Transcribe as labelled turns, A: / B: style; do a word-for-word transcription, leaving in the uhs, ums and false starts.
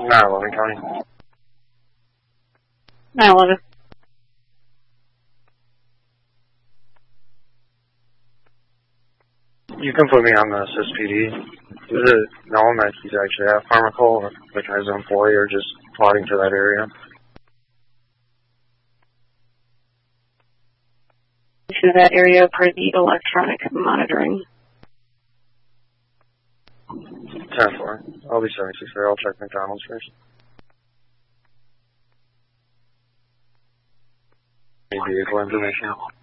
A: nine eleven County.
B: nine eleven.
A: You can put me on the S S P D. Is it known that he's actually at Pharmacal, or like his employee, or just plotting to that area?
B: To that area for the electronic monitoring.
A: ten four. I'll be seventy-six there. I'll check McDonald's first. Any vehicle information?